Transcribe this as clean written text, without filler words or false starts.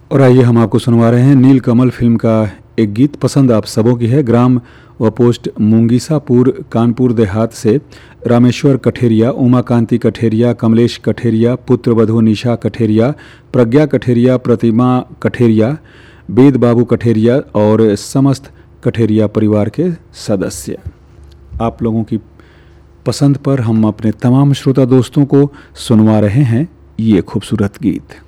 और आइए हम आपको सुनवा रहे हैं नीलकमल फिल्म का एक गीत। पसंद आप सबों की है। ग्राम व पोस्ट मुंगीसापुर कानपुर देहात से रामेश्वर कठेरिया, उमाकांति कठेरिया, कमलेश कठेरिया, पुत्रवधू निशा कठेरिया, प्रज्ञा कठेरिया, प्रतिमा कठेरिया, वेद बाबू कठेरिया और समस्त कठेरिया परिवार के सदस्य। आप लोगों की पसंद पर हम अपने तमाम श्रोता दोस्तों को सुनवा रहे हैं ये खूबसूरत गीत।